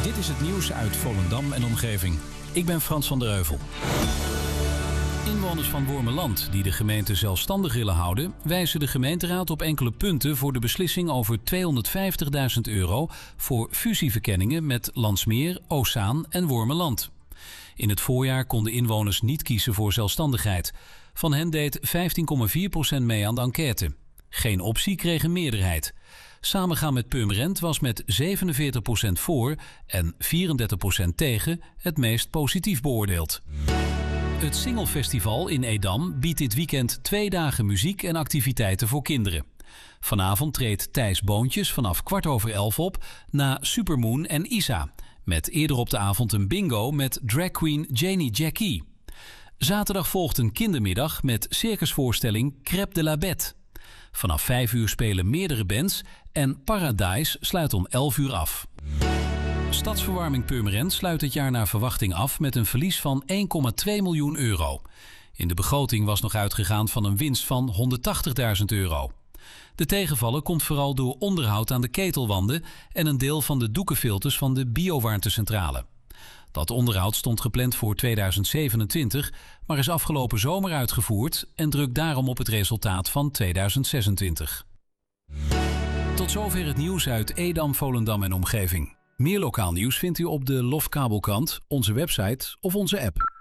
Dit is het nieuws uit Volendam en omgeving. Ik ben Frans van der Heuvel. Inwoners van Wormerland die de gemeente zelfstandig willen houden, wijzen de gemeenteraad op enkele punten voor de beslissing over €250.000 voor fusieverkenningen met Landsmeer, Oostzaan en Wormerland. In het voorjaar konden inwoners niet kiezen voor zelfstandigheid. Van hen deed 15,4% mee aan de enquête. Geen optie kreeg een meerderheid. Samengaan met Purmerend was met 47% voor en 34% tegen het meest positief beoordeeld. Het Singelfestival in Edam biedt dit weekend 2 dagen muziek en activiteiten voor kinderen. Vanavond treedt Thijs Boontjes vanaf 11:15 op na Supermoon en Isa. Met eerder op de avond een bingo met dragqueen Janie Jackie. Zaterdag volgt een kindermiddag met circusvoorstelling Crêpe de la Bête. Vanaf 5 uur spelen meerdere bands en Paradise sluit om 11 uur af. Stadsverwarming Purmerend sluit het jaar naar verwachting af met een verlies van €1,2 miljoen. In de begroting was nog uitgegaan van een winst van €180.000. De tegenvaller komt vooral door onderhoud aan de ketelwanden en een deel van de doekenfilters van de biowarmtecentrale. Dat onderhoud stond gepland voor 2027, maar is afgelopen zomer uitgevoerd en drukt daarom op het resultaat van 2026. Tot zover het nieuws uit Edam, Volendam en omgeving. Meer lokaal nieuws vindt u op de LOF Kabelkrant, onze website of onze app.